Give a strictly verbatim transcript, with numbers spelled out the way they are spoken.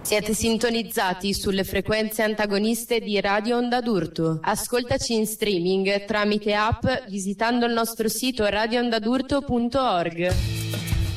Siete sintonizzati sulle frequenze antagoniste di Radio Onda d'Urto. Ascoltaci in streaming tramite app visitando il nostro sito radio onda d'urto punto org.